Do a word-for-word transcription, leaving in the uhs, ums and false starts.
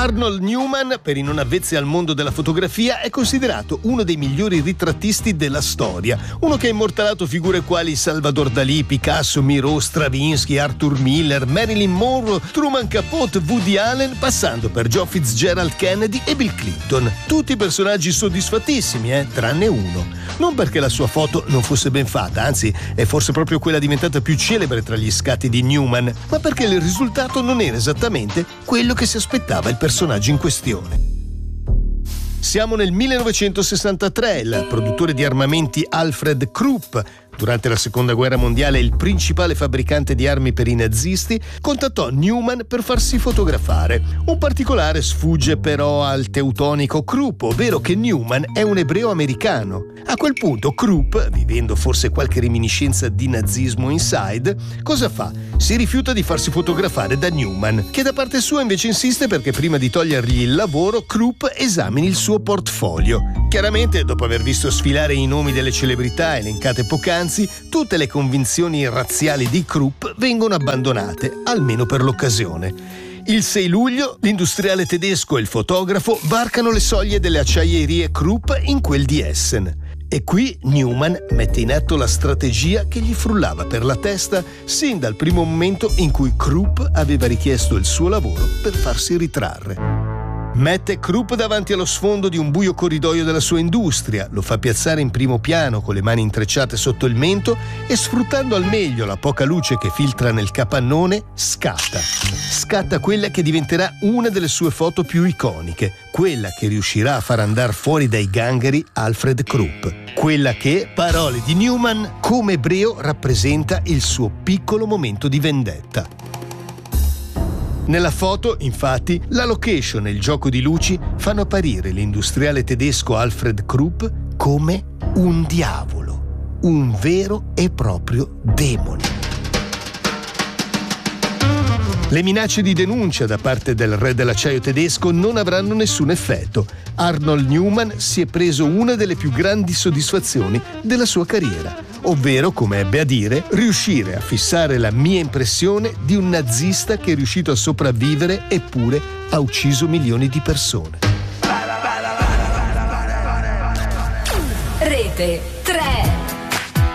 Arnold Newman, per i non avvezzi al mondo della fotografia, è considerato uno dei migliori ritrattisti della storia, uno che ha immortalato figure quali Salvador Dalì, Picasso, Miro, Stravinsky, Arthur Miller, Marilyn Monroe, Truman Capote, Woody Allen, passando per John Fitzgerald Kennedy e Bill Clinton. Tutti personaggi soddisfattissimi, eh? Tranne uno. Non perché la sua foto non fosse ben fatta, anzi è forse proprio quella diventata più celebre tra gli scatti di Newman, ma perché il risultato non era esattamente quello che si aspettava il personaggio in questione. Siamo nel millenovecentosessantatré, il produttore di armamenti Alfred Krupp, durante la seconda guerra mondiale il principale fabbricante di armi per i nazisti, contattò Newman per farsi fotografare. Un particolare sfugge però al teutonico Krupp, ovvero che Newman è un ebreo americano. A quel punto Krupp, vivendo forse qualche reminiscenza di nazismo inside, cosa fa? Si rifiuta di farsi fotografare da Newman, che da parte sua invece insiste perché prima di togliergli il lavoro Krupp esamini il suo portfolio. Chiaramente, dopo aver visto sfilare i nomi delle celebrità elencate poc'anzi, tutte le convinzioni razziali di Krupp vengono abbandonate, almeno per l'occasione. Il sei luglio l'industriale tedesco e il fotografo varcano le soglie delle acciaierie Krupp in quel di Essen. E qui Newman mette in atto la strategia che gli frullava per la testa sin dal primo momento in cui Krupp aveva richiesto il suo lavoro per farsi ritrarre. Mette Krupp davanti allo sfondo di un buio corridoio della sua industria, lo fa piazzare in primo piano con le mani intrecciate sotto il mento e, sfruttando al meglio la poca luce che filtra nel capannone, scatta. Scatta quella che diventerà una delle sue foto più iconiche, quella che riuscirà a far andare fuori dai gangheri Alfred Krupp. Quella che, parole di Newman, come ebreo rappresenta il suo piccolo momento di vendetta. Nella foto, infatti, la location e il gioco di luci fanno apparire l'industriale tedesco Alfred Krupp come un diavolo, un vero e proprio demone. Le minacce di denuncia da parte del re dell'acciaio tedesco non avranno nessun effetto. Arnold Newman si è preso una delle più grandi soddisfazioni della sua carriera, ovvero, come ebbe a dire, riuscire a fissare la mia impressione di un nazista che è riuscito a sopravvivere eppure ha ucciso milioni di persone. Rete